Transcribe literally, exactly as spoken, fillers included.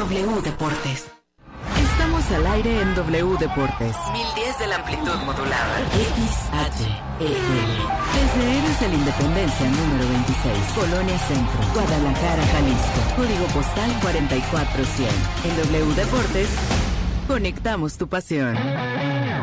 W Deportes. Estamos al aire en W Deportes. mil diez de la amplitud modulada. X H E L. Desde Héroes de la Independencia número veintiséis, Colonia Centro, Guadalajara, Jalisco. Código postal cuarenta y cuatro cien. En W Deportes, conectamos tu pasión.